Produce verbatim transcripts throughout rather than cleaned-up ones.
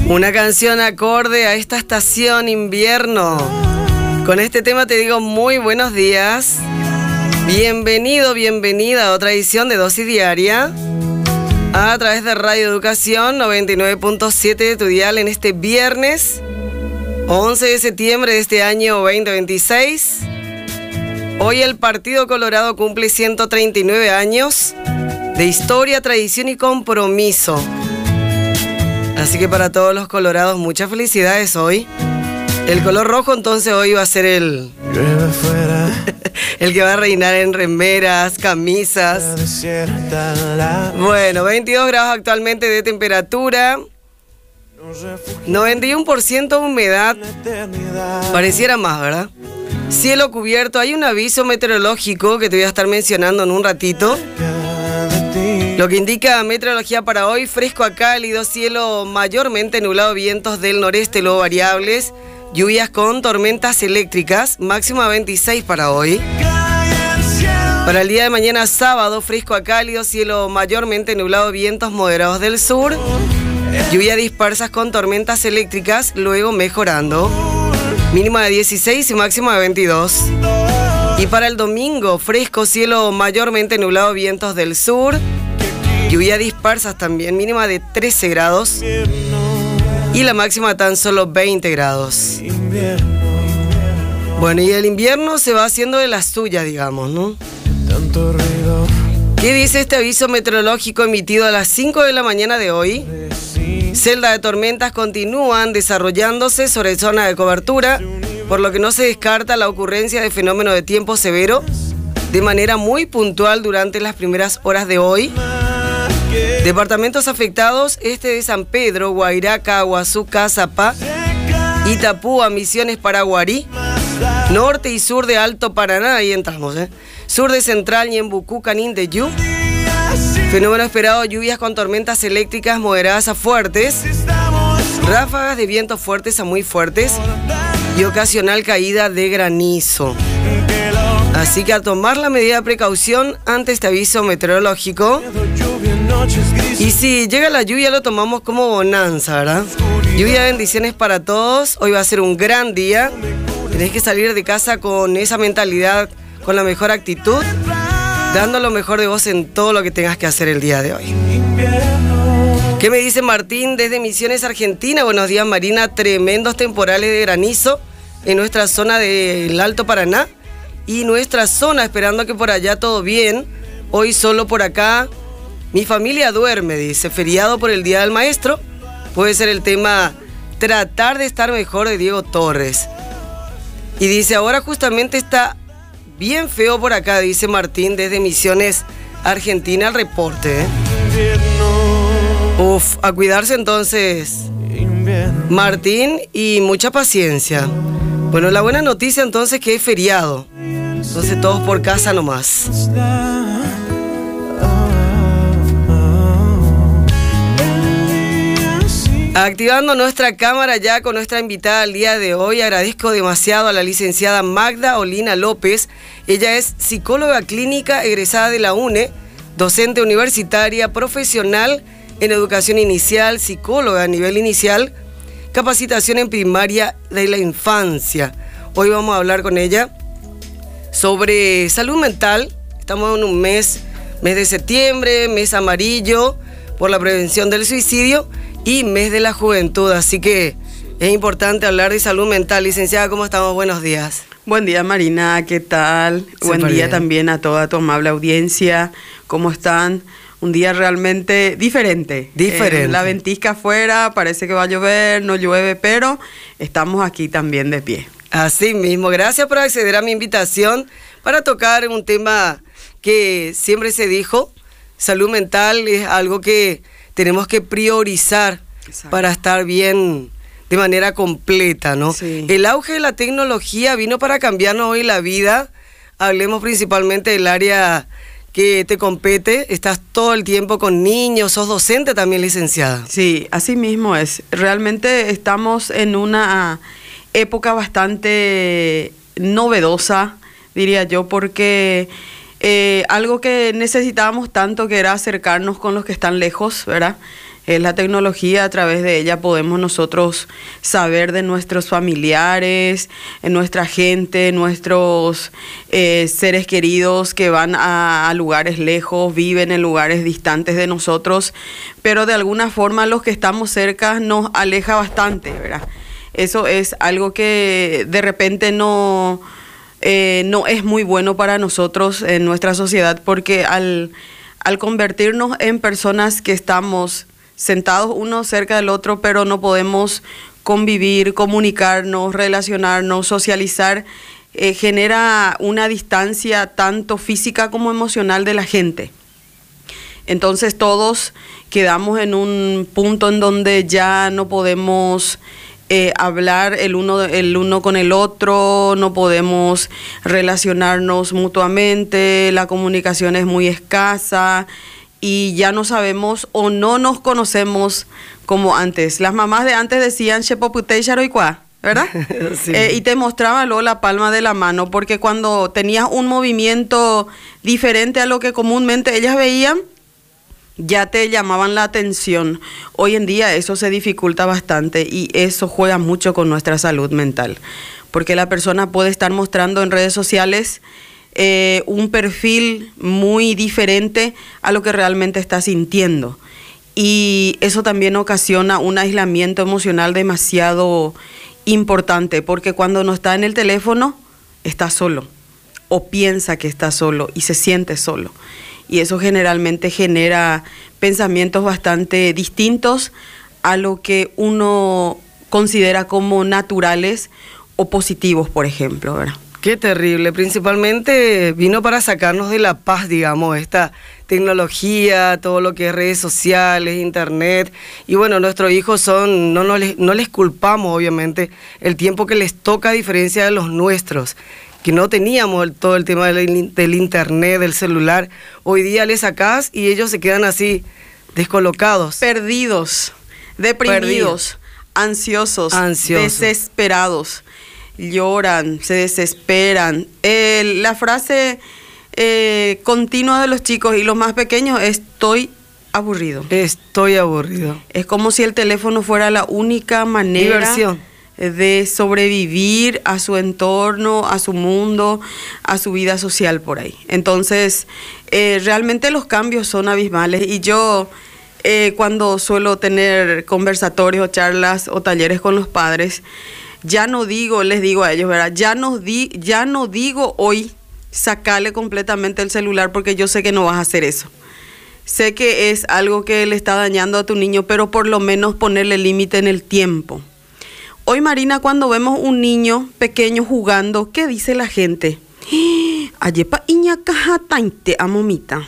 Una canción acorde a esta estación invierno. Con este tema te digo muy buenos días. Bienvenido, bienvenida a otra edición de Dosis Diaria a través de Radio Educación noventa y nueve punto siete de tu dial en este viernes once de septiembre de este año veinte veintiséis. Hoy el Partido Colorado cumple ciento treinta y nueve años de historia, tradición y compromiso. Así que para todos los colorados, muchas felicidades hoy. El color rojo entonces hoy va a ser el el que va a reinar en remeras, camisas. Bueno, veintidós grados actualmente de temperatura, noventa y uno por ciento humedad. Pareciera más, ¿verdad? Cielo cubierto. Hay un aviso meteorológico que te voy a estar mencionando en un ratito. Lo que indica meteorología para hoy: fresco a cálido, cielo mayormente nublado, vientos del noreste luego variables, lluvias con tormentas eléctricas, máxima veintiséis para hoy. Para el día de mañana sábado, fresco a cálido, cielo mayormente nublado, vientos moderados del sur, lluvias dispersas con tormentas eléctricas, luego mejorando, mínima de dieciséis y máxima de veintidós. Y para el domingo, fresco, cielo mayormente nublado, vientos del sur, lluvias dispersas también, mínima de trece grados y la máxima tan solo veinte grados. Bueno, y el invierno se va haciendo de las suyas, digamos, ¿no? ¿Qué dice este aviso meteorológico emitido a las cinco de la mañana de hoy? Celdas de tormentas continúan desarrollándose sobre zona de cobertura, por lo que no se descarta la ocurrencia de fenómenos de tiempo severo de manera muy puntual durante las primeras horas de hoy. Departamentos afectados: este de San Pedro, Guairaca, Aguazú, Cazapá, Itapúa, Misiones, Paraguarí, norte y sur de Alto Paraná, ahí entramos, ¿eh? Sur de Central, Ñembucú, Canindeyú. Fenómeno esperado: lluvias con tormentas eléctricas moderadas a fuertes, ráfagas de vientos fuertes a muy fuertes y ocasional caída de granizo. Así que a tomar la medida de precaución ante este aviso meteorológico. Y si llega la lluvia, lo tomamos como bonanza, ¿verdad? Lluvia de bendiciones para todos. Hoy va a ser un gran día. Tenés que salir de casa con esa mentalidad, con la mejor actitud, dando lo mejor de vos en todo lo que tengas que hacer el día de hoy. ¿Qué me dice Martín desde Misiones, Argentina? Buenos días, Marina. Tremendos temporales de granizo en nuestra zona del Alto Paraná y nuestra zona, esperando que por allá todo bien. Hoy solo por acá mi familia duerme, dice. Feriado por el Día del Maestro. Puede ser el tema Tratar de estar mejor, de Diego Torres. Y dice, ahora justamente está bien feo por acá, dice Martín desde Misiones, Argentina, al reporte, ¿eh? Uf, a cuidarse entonces, Martín, y mucha paciencia. Bueno, la buena noticia entonces que es feriado. Entonces todos por casa nomás. Activando nuestra cámara ya con nuestra invitada al día de hoy. Agradezco demasiado a la licenciada Magda Olina López. Ella es psicóloga clínica egresada de la UNE, docente universitaria, profesional en educación inicial, psicóloga a nivel inicial, capacitación en primaria de la infancia. Hoy vamos a hablar con ella sobre salud mental. Estamos en un mes, mes de septiembre, mes amarillo por la prevención del suicidio y mes de la juventud, así que es importante hablar de salud mental. Licenciada, ¿cómo estamos? Buenos días. Buen día, Marina, ¿qué tal? Súper Buen día bien. También a toda tu amable audiencia. ¿Cómo están? Un día realmente diferente. Diferente. Eh, la ventisca afuera, parece que va a llover, no llueve, pero estamos aquí también de pie. Así mismo, gracias por acceder a mi invitación para tocar un tema que siempre se dijo. Salud mental es algo que tenemos que priorizar. Exacto. Para estar bien de manera completa, ¿no? Sí. El auge de la tecnología vino para cambiarnos hoy la vida. Hablemos principalmente del área que te compete. Estás todo el tiempo con niños, sos docente también, licenciada. Sí, así mismo es. Realmente estamos en una época bastante novedosa, diría yo, porque eh, algo que necesitábamos tanto, que era acercarnos con los que están lejos, ¿verdad? Es la tecnología, a través de ella podemos nosotros saber de nuestros familiares, nuestra gente, nuestros eh, seres queridos que van a, a lugares lejos, viven en lugares distantes de nosotros, pero de alguna forma los que estamos cerca nos aleja bastante, ¿verdad? Eso es algo que de repente no, eh, no es muy bueno para nosotros en nuestra sociedad, porque al, al convertirnos en personas que estamos sentados uno cerca del otro, pero no podemos convivir, comunicarnos, relacionarnos, socializar, eh, genera una distancia tanto física como emocional de la gente. Entonces todos quedamos en un punto en donde ya no podemos eh, hablar el uno, el uno con el otro, no podemos relacionarnos mutuamente, la comunicación es muy escasa, y ya no sabemos o no nos conocemos como antes. Las mamás de antes decían, ¿verdad? Sí. Eh, y te mostraba luego la palma de la mano, porque cuando tenías un movimiento diferente a lo que comúnmente ellas veían, ya te llamaban la atención. Hoy en día eso se dificulta bastante y eso juega mucho con nuestra salud mental, porque la persona puede estar mostrando en redes sociales Eh, un perfil muy diferente a lo que realmente está sintiendo, y eso también ocasiona un aislamiento emocional demasiado importante, porque cuando no está en el teléfono está solo o piensa que está solo y se siente solo, y eso generalmente genera pensamientos bastante distintos a lo que uno considera como naturales o positivos, por ejemplo, ¿verdad? Qué terrible, principalmente vino para sacarnos de la paz, digamos, esta tecnología, todo lo que es redes sociales, internet, y bueno, nuestros hijos son, no, no, les, no les culpamos obviamente el tiempo que les toca, a diferencia de los nuestros, que no teníamos el, todo el tema del, del internet, del celular. Hoy día les sacás y ellos se quedan así, descolocados. Perdidos, deprimidos, Perdidos. ansiosos, ansiosos, desesperados. Lloran, se desesperan. Eh, la frase eh, continua de los chicos y los más pequeños es: estoy aburrido. Estoy aburrido. Es como si el teléfono fuera la única manera Diversión. de sobrevivir a su entorno, a su mundo, a su vida social por ahí. Entonces, eh, realmente los cambios son abismales, y yo eh, cuando suelo tener conversatorios o charlas o talleres con los padres, ya no digo, les digo a ellos, ¿verdad? Ya no, di, ya no digo hoy sacarle completamente el celular, porque yo sé que no vas a hacer eso. Sé que es algo que le está dañando a tu niño, pero por lo menos ponerle límite en el tiempo. Hoy, Marina, cuando vemos un niño pequeño jugando, ¿qué dice la gente? Ayepa iña caja tainte a momita.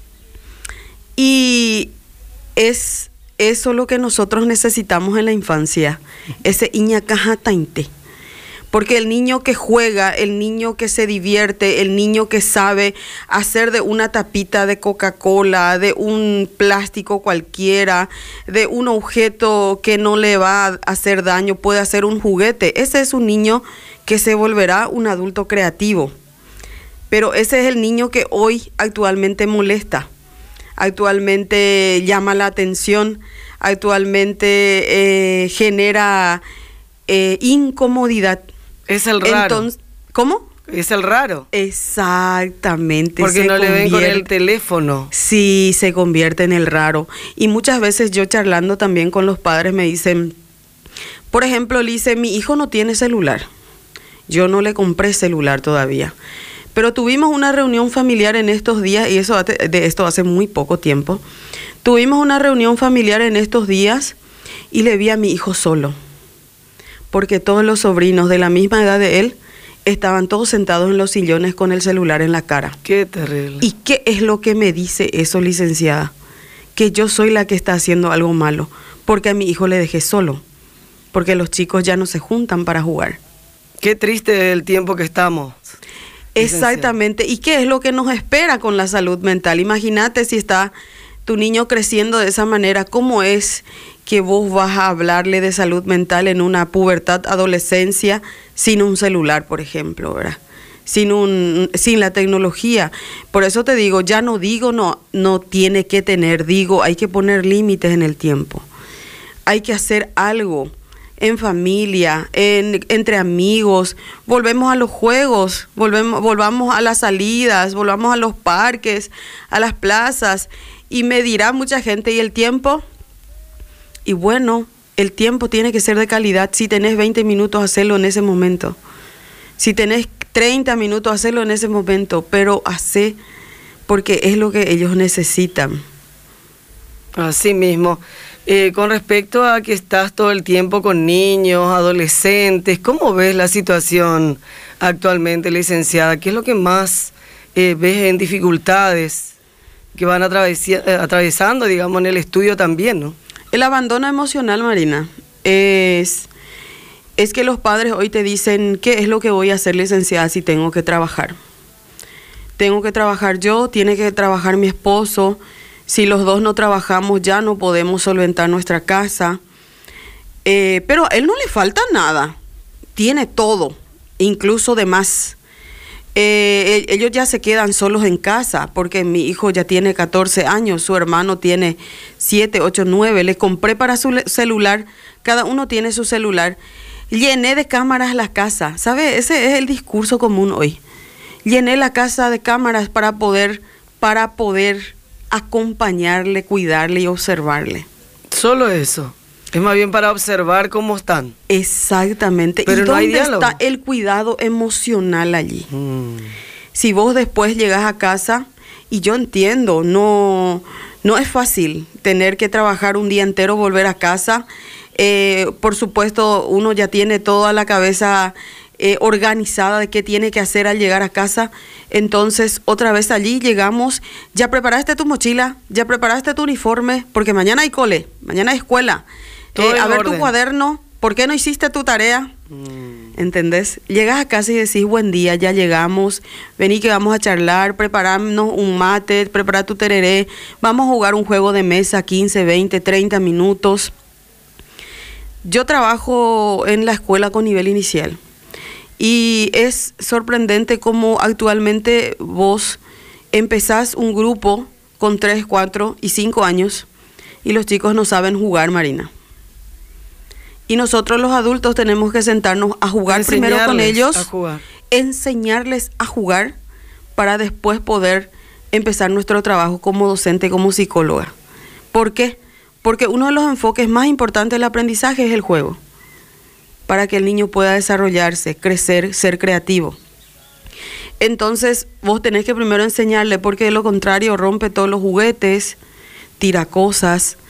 Y es eso lo que nosotros necesitamos en la infancia, ese iña caja tainte. Porque el niño que juega, el niño que se divierte, el niño que sabe hacer de una tapita de Coca-Cola, de un plástico cualquiera, de un objeto que no le va a hacer daño, puede hacer un juguete. Ese es un niño que se volverá un adulto creativo. Pero ese es el niño que hoy actualmente molesta, actualmente llama la atención, actualmente eh, genera eh, incomodidad. Es el raro. Entonces, ¿cómo? Es el raro. Exactamente. Porque no le ven con el teléfono. Sí, se convierte en el raro. Y muchas veces yo charlando también con los padres me dicen, por ejemplo, le dice, mi hijo no tiene celular. Yo no le compré celular todavía. Pero tuvimos una reunión familiar en estos días, y eso de esto hace muy poco tiempo. Tuvimos una reunión familiar en estos días y le vi a mi hijo solo, porque todos los sobrinos de la misma edad de él estaban todos sentados en los sillones con el celular en la cara. Qué terrible. ¿Y qué es lo que me dice eso, licenciada? Que yo soy la que está haciendo algo malo, porque a mi hijo le dejé solo, porque los chicos ya no se juntan para jugar. Qué triste el tiempo que estamos. Exactamente. ¿Y qué es lo que nos espera con la salud mental? Imagínate si está tu niño creciendo de esa manera, ¿cómo es que vos vas a hablarle de salud mental en una pubertad, adolescencia, sin un celular, por ejemplo, ¿verdad? sin un, sin la tecnología. Por eso te digo, ya no digo no, no tiene que tener, digo, hay que poner límites en el tiempo. Hay que hacer algo en familia, en, entre amigos, volvemos a los juegos, volvemos, volvamos a las salidas, volvamos a los parques, a las plazas, y me dirá mucha gente, ¿y el tiempo? Y bueno, el tiempo tiene que ser de calidad. Si tenés veinte minutos, hacerlo en ese momento. Si tenés treinta minutos, hacerlo en ese momento, pero hacé porque es lo que ellos necesitan. Así mismo. Eh, con respecto a que estás todo el tiempo con niños, adolescentes, ¿cómo ves la situación actualmente, licenciada? ¿Qué es lo que más eh, ves en dificultades que van atravesando, digamos, en el estudio también, ¿no? El abandono emocional, Marina, es, es que los padres hoy te dicen, ¿qué es lo que voy a hacer, licenciada, si tengo que trabajar? Tengo que trabajar yo, tiene que trabajar mi esposo. Si los dos no trabajamos, ya no podemos solventar nuestra casa. Eh, pero a él no le falta nada. Tiene todo, incluso de más. Eh, ellos ya se quedan solos en casa, porque mi hijo ya tiene catorce años, su hermano tiene siete, ocho, nueve. Le compré para su celular, cada uno tiene su celular. Llené de cámaras la casa, ¿sabe? Ese es el discurso común hoy. Llené la casa de cámaras para poder, para poder acompañarle, cuidarle y observarle. Solo eso. Es más bien para observar cómo están. Exactamente. Pero ¿Y no dónde hay diálogo? está el cuidado emocional allí? Mm. Si vos después llegas a casa, y yo entiendo, no, no es fácil tener que trabajar un día entero, volver a casa. Eh, por supuesto, uno ya tiene toda la cabeza Eh, organizada de qué tiene que hacer al llegar a casa. Entonces, otra vez allí llegamos, ya preparaste tu mochila, ya preparaste tu uniforme, porque mañana hay cole, mañana hay escuela. Eh, a ver tu cuaderno, ¿por qué no hiciste tu tarea? Mm. ¿Entendés? Llegas a casa y decís, buen día, ya llegamos, vení que vamos a charlar, prepararnos un mate, preparar tu tereré, vamos a jugar un juego de mesa, quince, veinte, treinta minutos. Yo trabajo en la escuela con nivel inicial. Y es sorprendente cómo actualmente vos empezás un grupo con tres, cuatro y cinco años y los chicos no saben jugar, Marina. Y nosotros los adultos tenemos que sentarnos a jugar primero con ellos, a jugar. enseñarles a jugar para después poder empezar nuestro trabajo como docente, como psicóloga. ¿Por qué? Porque uno de los enfoques más importantes del aprendizaje es el juego, para que el niño pueda desarrollarse, crecer, ser creativo. Entonces, vos tenés que primero enseñarle, porque de lo contrario rompe todos los juguetes, tira cosas,